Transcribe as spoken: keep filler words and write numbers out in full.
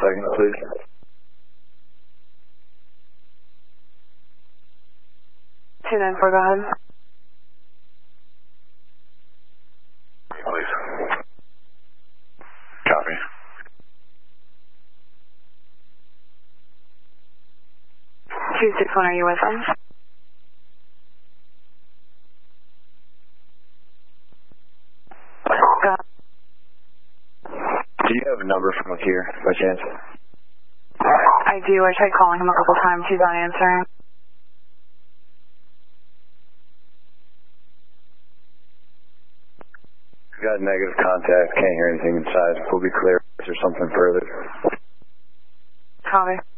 second, please. two nine four, go ahead. Please. Copy. two six one, are you with them? Go ahead. Do you have a number from up here, by chance? I do. I tried calling him a couple times. He's not answering. We've got negative contact. Can't hear anything inside. We'll be clear. Is there something further? Copy.